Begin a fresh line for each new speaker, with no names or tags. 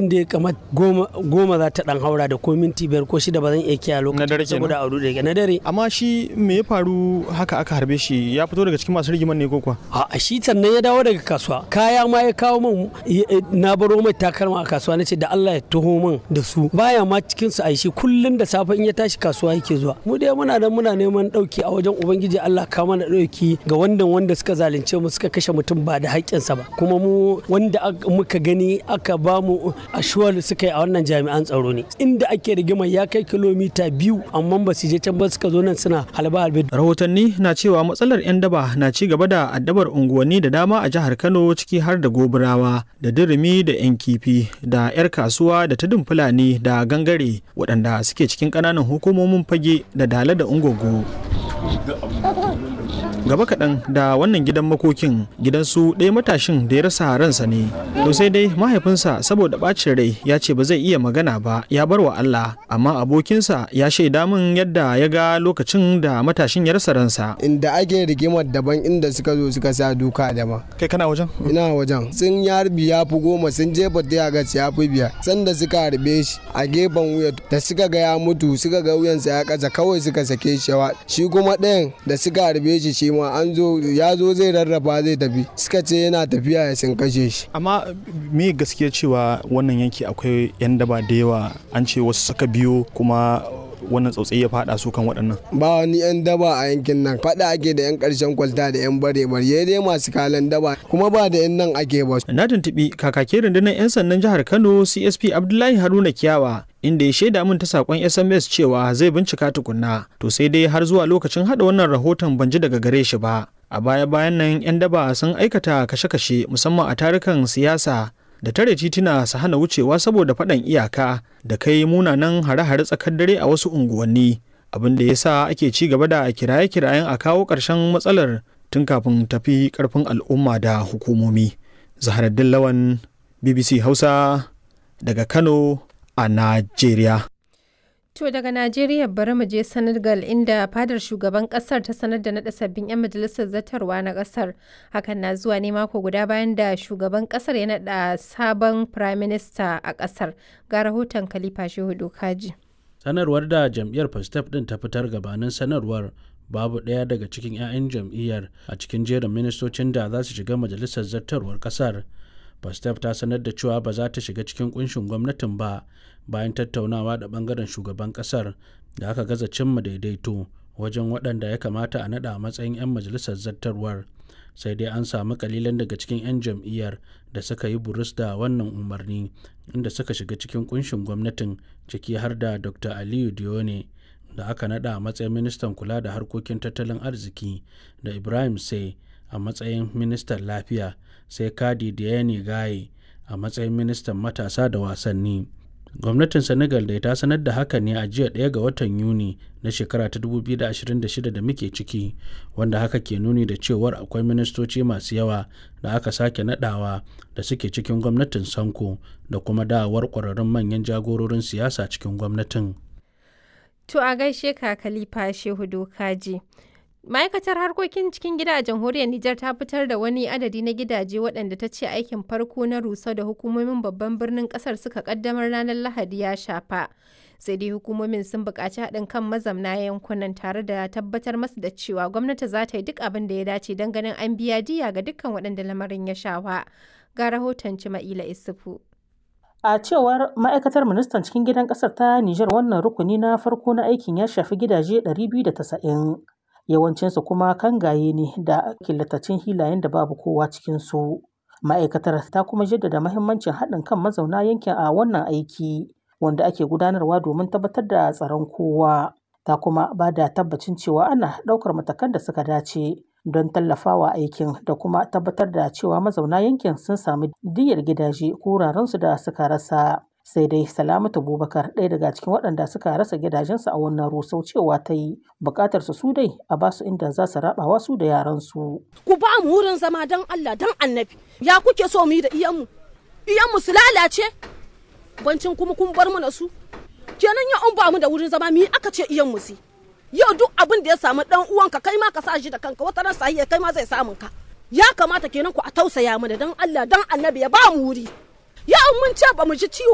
lokacin da ya kamar goma za ta dan haura da ko minti 5 ko 6 ba zan iya kiyaye lokacin saboda a rude na dare.
Amma shi me ya faru haka aka harbe shi, ya fito daga cikin masu rigiman ne ko kuwa?
A shi sannan ya dawo daga kasuwa, kaya ma ya kawo min, na baro mai takalma a kasuwa nace da Allah ya taho min da su, baya ma cikin su aishi kullun da safe in ya tashi kasuwa yake zuwa. Mu dai muna neman dauki a wajen ubangiji Allah ka mana dauki ga wanda suka zalunce mu suka kashe mutum ba da haƙƙinsa ba, kuma mu wanda muka gani aka ba mu ashuwar suka yi a wannan jami'an tsaro ne, inda ake rigima ya kai kilomita 2 amma ba su je can ba suka zo nan suna halbe.
Rahotanni na cewa matsalar 'yan daba na ci gaba da addabar unguwanni da dama a jihar Kano, ciki har da Gobirawa da Dirimi da 'yan kifi da 'yar kasuwa da Tudun Fulani da Gangare, waɗanda suke cikin ƙananan hukumomin Fage da Dala da Ungogo. Gaba kaɗan da wannan gidan makokin, gidansu ɗaya matashin da ya rasa ransa ne. To sai dai mahaifinsa saboda ɓacin rai ya ce ba zai iya magana ba, ya bar wa Allah, amma abokinsa ya shaida min yadda ya ga lokacin da matashin ya rasa ransa.
Inda ake rigimar daban, inda suka zo suka sa duka daban.
Kai kana wajen?
Ina wajen. Sun harbi ya fi 10, sun jefa ta ga ya fi 5. Sanda suka harbe shi a gefen wuya, da suka ga ya mutu, suka ga wuyansa ya kasa, kawai suka sake shi. Shi kuma ɗayan da suka harbe shi ma ya zo zai rarrafa zai tafi, suka ce yana tafiya ya sun kashe shi.
Amma me gaskiya cewa wannan yanki akwai 'yan daba da yawa, an ce wasu suka biyo kuma wannan tsautsayi ya fada su kan waɗannan?
Ba wani 'yan daba a yankin nan, fada ake da 'yan ƙarshen kwalta da 'yan bare dai masu kalan daba, kuma ba da 'yan nan ake ba.
Na tuntuɓi kakakin rundunar 'yan sandan jihar Kano CSP Abdullahi Haruna Kiyawa, inda ya shaida min ta sakon SMS cewa zai bincika tukunna. To sai dai har zuwa lokacin hada wannan rahoton ban ji daga gare shi ba. A baya-bayan nan 'yan daba sun aikata kashe-kashe musamman a tarukan siyasa da tare tituna su hana wucewa saboda faɗan iyaka da kai munanan hare-hare tsakar dare a wasu unguwanni, abin da ya sa ake ci gaba da kiraye-kirayen a kawo ƙarshen matsalar tun kafin tafi ƙarfin al'umma da hukumomi. Zaharaddin Lawan, BBC Hausa daga Kano a Najeriya.
To daga Najeriya bari mu je Senegal, inda fadar shugaban kasar ta sanar da naɗa sabbin 'yan majalisar zartarwa na kasar. Hakan na zuwa ne mako guda bayan da shugaban kasar ya naɗa sabon Prime Minister a kasar. Ga rahoton Khalifa Shehu Dokaji.
Sanarwar da jam'iyyar Pastef din ta fitar gabanin sanarwar, babu ɗaya daga cikin 'ya'yan jam'iyyar a cikin jerin ministocin da za su shiga majalisar zartarwar kasar. Pastef ta sanar da cewa ba za ta shiga cikin kunshin gwamnatin ba bayan tattaunawa da bangaren shugaban kasar da aka gaza cimma daidaito wajen waɗanda ya kamata a naɗa a matsayin 'yan majalisar zartarwar. Sai dai an samu kalilan daga cikin 'yan jam'iyyar da suka yi burus da wannan umarni, inda suka shiga cikin kunshin gwamnatin, ciki har da Dr. Aliyu Dione da aka naɗa a matsayin ministan kula da harkokin tattalin arziki, da Ibrahim Sai a matsayin ministan lafiya, sai Kadi Diane Gaye a matsayin ministan matasa da wasanni. Gwamnatin Senegal da ta sanar da haka ne a jiya 1 ga watan Yuni na shekara ta 2026 da muke ciki, wanda haka ke nuni da cewar akwai ministoci masu yawa da aka sake nadawa da suke cikin gwamnatin Sanko, da kuma dawowar ƙwararrun manyan jagororin siyasa cikin gwamnatin.
To a gaishe ka Khalifa Shehu Dokaji. Ma'aikatar harkokin cikin gida a jamhuriyar Nijar ta fitar da wani adadi na gidaje waɗanda ta ce aikin farko na rusau da hukumomin babban birnin ƙasar suka ƙaddamar ranar Lahadi ya shafa. Sai dai hukumomin sun buƙaci haɗin kan mazamna yankunan tare da tabbatar masu da cewa gwamnati za ta yi duk abin da ya dace don ganin an biya diya ga dukkan waɗanda lamarin ya shafa. Ga rahoton Cima'ila Isufu.
A cewar ma'aikatar ministan cikin gidan ƙasar ta Nijar, wannan rukuni na farko na aikin ya shafi gidaje 290. Yawancinsu kuma kangaye ne da killatacin hilayen da babu kowa cikinsu. Ma'aikatar ta kuma jaddada mahimmancin haɗin kan mazauna yankin a wannan aiki, wanda ake gudanarwa domin tabbatar da tsaron kowa. Ta kuma ba da tabbacin cewa ana ɗaukar matakan da suka dace don tallafawa aikin da kuma tabbatar da cewa mazauna yankin sun sami diyyar gidaje ko wurarensu da suka rasa. Sai dai Salamatu Bubakar, ɗaya daga cikin waɗanda suka rasa gidajensu a wannan rusau, cewa ta yi buƙatar su dai a basu inda za su rabawa su da yaransu.
Ku ba mu wurin zama don Allah don Annabi. Ya kuke so mu yi da iyanmu? Iyanmu su lalace? Bancin kuma kun bar mu na su? Kenan ya an ba mu da wurin zama mi aka ce iyanmu su? Yau duk abin da ya samu dan uwanka kai ma ka sa shi da kanka, wata ran sahiya kai ma zai samun ka. Ya kamata kenan ku a tausaya mana don Allah don Annabi ya ba mu wuri. Ya mun ce ba mu ji ciwo